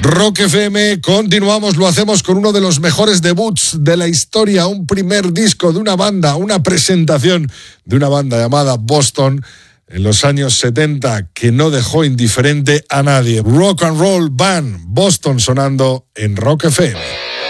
Rock FM, continuamos, lo hacemos con uno de los mejores debuts de la historia, un primer disco de una banda, una presentación de una banda llamada Boston en los años 70 que no dejó indiferente a nadie. Rock and Roll Band, Boston sonando en Rock FM.